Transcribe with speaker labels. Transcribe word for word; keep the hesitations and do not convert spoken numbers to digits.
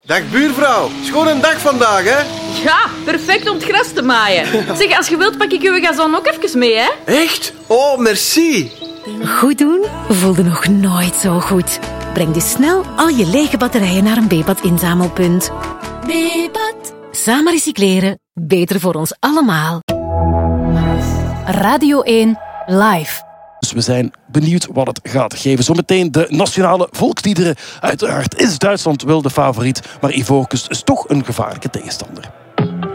Speaker 1: Dag buurvrouw, schoon een dag vandaag, hè?
Speaker 2: Ja, perfect om het gras te maaien. Zeg, als je wilt pak ik uw gazon ook even mee, hè?
Speaker 1: Echt? Oh, merci.
Speaker 3: Goed doen voelde nog nooit zo goed. Breng dus snel al je lege batterijen naar een B-pad-inzamelpunt. B-pad. Samen recycleren, beter voor ons allemaal. Radio één, live.
Speaker 4: Dus we zijn benieuwd wat het gaat geven. Zometeen de nationale volksliederen. Uiteraard is Duitsland wel de favoriet, maar Ivoorkust is toch een gevaarlijke tegenstander.